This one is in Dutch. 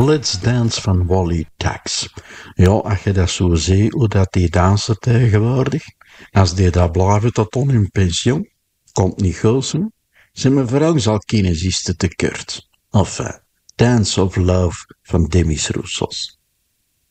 Let's Dance van Wally Tax. Ja, als je dat zo ziet, hoe dat die dansen tegenwoordig, als die dat blijven tot on hun pensioen, komt niet goed, hè? Zijn mijn vrouw zal kinesisten te kort. Enfin, Dance of Love van Demis Roussos.